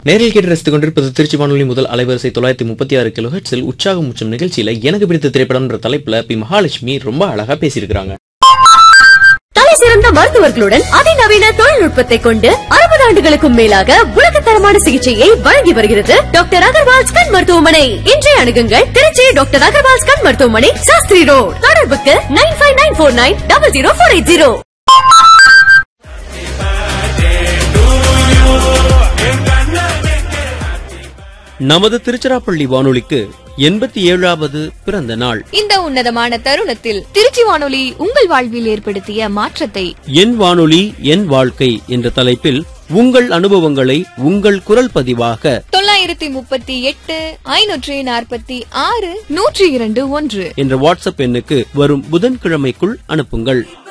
நேரில் கேட்டு ரசித்துக் கொண்டிருப்பது திருச்சி வானொலி முதல் அலைவரிசை 936 கிலோஹெர்ட்ஸில் உற்சாகம் உச்சம் நிகழ்ச்சியில எனக்கு பிடித்த திரைப்படம்ன்ற தலைப்புல பி மகாலட்சுமி ரொம்ப அழகா பேசியிருக்காங்க. தலை சிறந்த மருத்துவர்களுடன் அதிநவீன தொழில்நுட்பத்தை கொண்டு 60 ஆண்டுகளுக்கும் மேலாக உலகத்தரமான சிகிச்சையை வழங்கி வருகிறது டாக்டர் அகர்வால்ஸ் கண் மருத்துவமனை. இன்றைய அணுகுங்கள் திருச்சி டாக்டர் அகர்வால்ஸ் கண் மருத்துவமனை, சாஸ்திரி ரோட். தொடர்புக்கு 9594900480. நமது திருச்சிராப்பள்ளி வானொலிக்கு 87வது பிறந்த நாள். இந்த உன்னதமான தருணத்தில் திருச்சி வானொலி உங்கள் வாழ்வில் ஏற்படுத்திய மாற்றத்தை என் வானொலி என் வாழ்க்கை என்ற தலைப்பில் உங்கள் அனுபவங்களை உங்கள் குரல் பதிவாக 938 546 102 1 என்ற வாட்ஸ்அப் எண்ணுக்கு வரும் புதன்கிழமைக்குள் அனுப்புங்கள்.